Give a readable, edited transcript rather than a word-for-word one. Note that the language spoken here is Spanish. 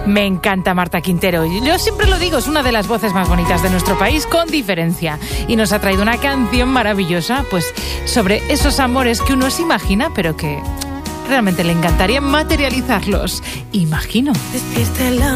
Me encanta Marta Quintero. Yo siempre lo digo, es una de las voces más bonitas de nuestro país, con diferencia. Y nos ha traído una canción maravillosa, pues, sobre esos amores que uno se imagina, pero que realmente le encantaría materializarlos. Imagino. Despierta el